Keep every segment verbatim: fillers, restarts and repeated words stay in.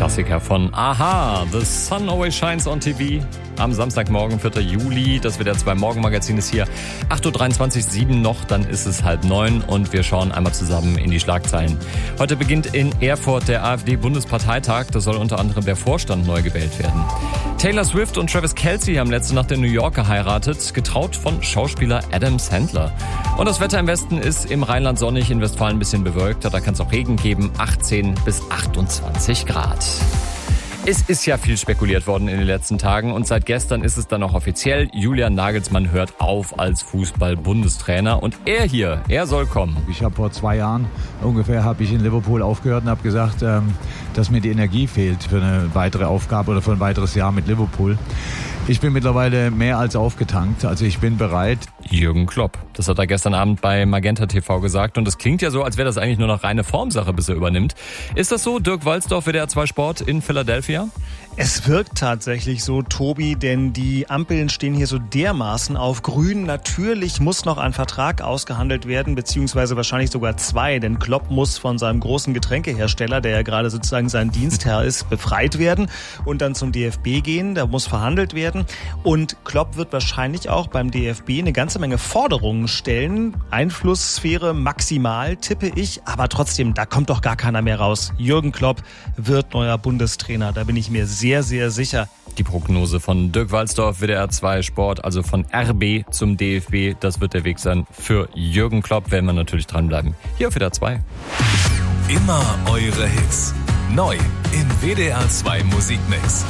Klassiker von Aha, The Sun Always Shines on T V. Am Samstagmorgen, vierten Juli, das W D R zwei Morgenmagazin ist hier. acht Uhr dreiundzwanzig, sieben noch, dann ist es halb neun und wir schauen einmal zusammen in die Schlagzeilen. Heute beginnt in Erfurt der AfD-Bundesparteitag. Da soll unter anderem der Vorstand neu gewählt werden. Taylor Swift und Travis Kelce haben letzte Nacht in New York geheiratet, getraut von Schauspieler Adam Sandler. Und das Wetter im Westen ist im Rheinland sonnig, in Westfalen ein bisschen bewölkter. Da kann es auch Regen geben, achtzehn bis achtundzwanzig Grad. Es ist ja viel spekuliert worden in den letzten Tagen und seit gestern ist es dann auch offiziell. Julian Nagelsmann hört auf als Fußball-Bundestrainer und er hier, er soll kommen. Ich habe vor zwei Jahren ungefähr habe ich in Liverpool aufgehört und habe gesagt, ähm, dass mir die Energie fehlt für eine weitere Aufgabe oder für ein weiteres Jahr mit Liverpool. Ich bin mittlerweile mehr als aufgetankt, also ich bin bereit. Jürgen Klopp, das hat er gestern Abend bei Magenta T V gesagt und es klingt ja so, als wäre das eigentlich nur noch reine Formsache, bis er übernimmt. Ist das so, Dirk Walzdorf, W D R zwei Sport in Philadelphia? Es wirkt tatsächlich so, Tobi, denn die Ampeln stehen hier so dermaßen auf grün. Natürlich muss noch ein Vertrag ausgehandelt werden, beziehungsweise wahrscheinlich sogar zwei, denn Klopp muss von seinem großen Getränkehersteller, der ja gerade sozusagen sein Dienstherr ist, befreit werden und dann zum D F B gehen. Da muss verhandelt werden und Klopp wird wahrscheinlich auch beim D F B eine ganze Menge Forderungen stellen. Einflusssphäre maximal, tippe ich, aber trotzdem, da kommt doch gar keiner mehr raus. Jürgen Klopp wird neuer Bundestrainer, da bin ich mir sehr, sehr sicher. Die Prognose von Dirk Walzdorf, W D R zwei Sport, also von R B zum D F B, das wird der Weg sein für Jürgen Klopp, werden wir natürlich dranbleiben. Hier auf W D R zwei. Immer eure Hits. Neu in W D R zwei Musikmix.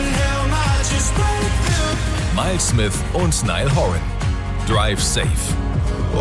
Miles Smith und Niall Horan. Drive Safe.